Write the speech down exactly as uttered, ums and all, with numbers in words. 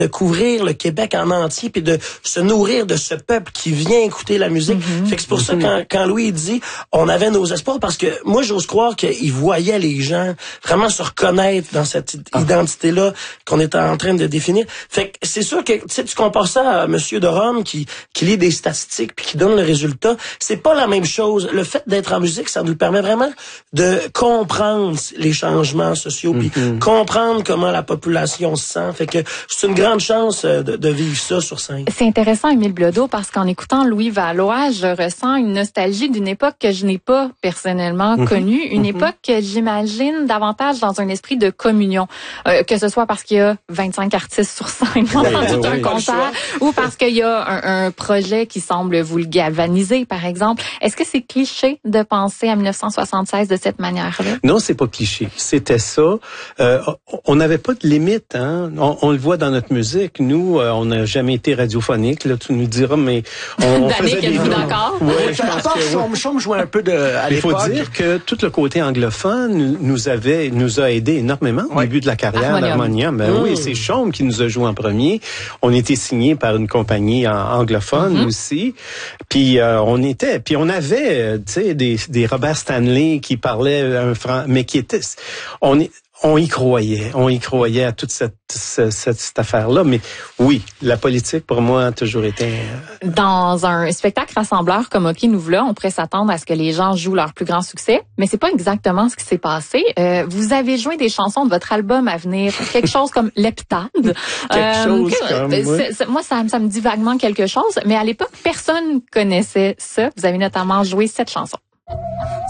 de couvrir le Québec en entier puis de se nourrir de ce peuple qui vient écouter la musique. Mm-hmm. Fait que c'est pour ça quand, quand Louis dit on avait nos espoirs, parce que moi j'ose croire qu'il voyait les gens vraiment se reconnaître dans cette ah. identité-là qu'on était en train de définir. Fait que c'est sûr que tu sais, tu compares ça à Monsieur de Rome qui, qui lit des statistiques puis qui donne le résultat. C'est pas la même chose. Le fait d'être en musique, ça nous permet vraiment de comprendre les changements sociaux puis mm-hmm. comprendre comment la population se sent. Fait que c'est une grande chance de, de vivre ça sur scène. C'est intéressant, Émile Bilodeau, parce qu'en écoutant Louis Valois, je ressens une nostalgie d'une époque que je n'ai pas personnellement mmh. connue, une mmh. époque que j'imagine davantage dans un esprit de communion, euh, que ce soit parce qu'il y a vingt-cinq artistes sur scène pendant tout un concert, ou parce qu'il y a un, un projet qui semble vous le galvaniser, par exemple. Est-ce que c'est cliché de penser à dix-neuf cent soixante-seize de cette manière-là? Non, c'est pas cliché. C'était ça. Euh, on n'avait pas de limite, hein. On, on le voit dans notre musique. Nous, euh, on n'a jamais été radiophonique. Là, tu nous diras, mais on, on faisait des d'accord. Ouais, je pense que Chaume Chaume jouait un peu de. À Il faut dire que tout le côté anglophone nous avait, nous a aidé énormément au ouais. début de la carrière d'Harmonium. Ben mmh. oui, c'est Chaume qui nous a joué en premier. On était signé par une compagnie anglophone mmh. aussi. Puis euh, on était, puis on avait, tu sais, des, des Robert Stanley qui parlaient un franc, mais qui étaient, on est. On y croyait, on y croyait à toute cette, cette, cette, cette affaire-là. Mais oui, la politique, pour moi, a toujours été... Dans un spectacle rassembleur comme OK Nous V'là, on pourrait s'attendre à ce que les gens jouent leur plus grand succès, mais c'est pas exactement ce qui s'est passé. Euh, vous avez joué des chansons de votre album à venir, quelque chose comme L'Heptade. quelque euh, chose comme... Oui. C'est, c'est, moi, ça, ça me dit vaguement quelque chose, mais à l'époque, personne connaissait ça. Vous avez notamment joué cette chanson.